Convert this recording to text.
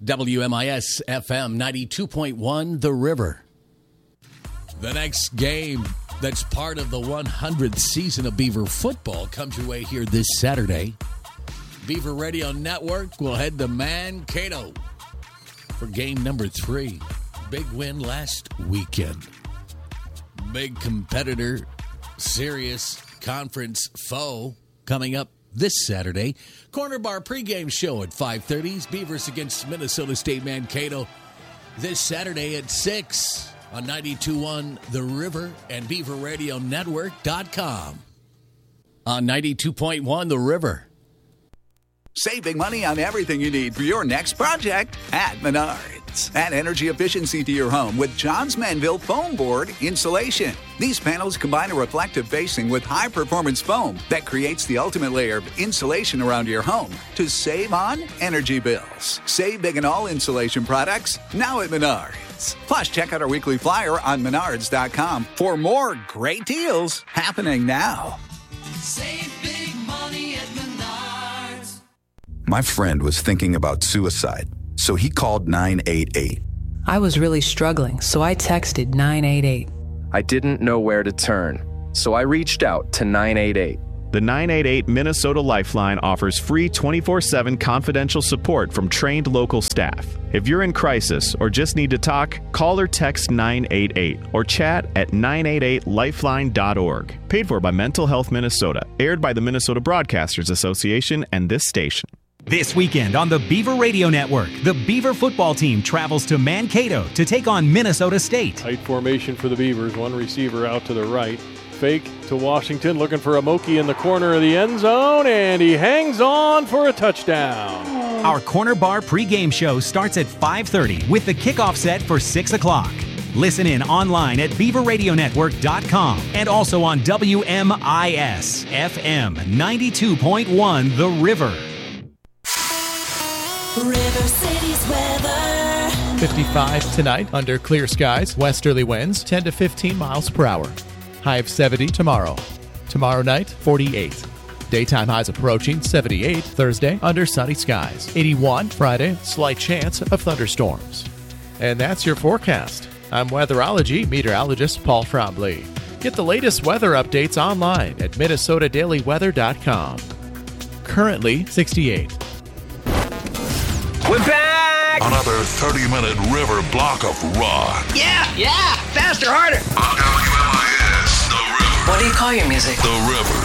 WMIS FM 92.1 The River. The next game that's part of the 100th season of Beaver football comes your way here this Saturday. Beaver Radio Network will head to Mankato for game number 3. Big win last weekend. Big competitor, serious conference foe coming up this Saturday. Corner Bar pregame show at 5:30. Beavers against Minnesota State Mankato this Saturday at 6 on 92.1 The River and BeaverRadioNetwork.com. On 92.1 The River. Save big money on everything you need for your next project at Menards. Add energy efficiency to your home with Johns Manville foam board insulation. These panels combine a reflective facing with high-performance foam that creates the ultimate layer of insulation around your home to save on energy bills. Save big on all insulation products now at Menards. Plus, check out our weekly flyer on Menards.com for more great deals happening now. Save big money at Menards. My friend was thinking about suicide, so he called 988. I was really struggling, so I texted 988. I didn't know where to turn, so I reached out to 988. The 988 Minnesota Lifeline offers free 24/7 confidential support from trained local staff. If you're in crisis or just need to talk, call or text 988 or chat at 988lifeline.org. Paid for by Mental Health Minnesota. Aired by the Minnesota Broadcasters Association and this station. This weekend on the Beaver Radio Network, the Beaver football team travels to Mankato to take on Minnesota State. Tight formation for the Beavers. One receiver out to the right. Fake to Washington, looking for Amoki in the corner of the end zone, and he hangs on for a touchdown. Our Corner Bar pregame show starts at 5:30 with the kickoff set for 6 o'clock. Listen in online at BeaverRadioNetwork.com and also on WMIS FM 92.1 The River. River City's weather. 55 tonight under clear skies. Westerly winds 10 to 15 miles per hour. High of 70 tomorrow. Tomorrow night, 48. Daytime highs approaching 78 Thursday under sunny skies. 81 Friday, slight chance of thunderstorms. And that's your forecast. I'm weatherology meteorologist Paul Frombley. Get the latest weather updates online at MinnesotaDailyWeather.com. Currently 68. We're back! Another 30-minute river block of rock. Yeah! Faster, harder! On WMIS, The River. What do you call your music? The River.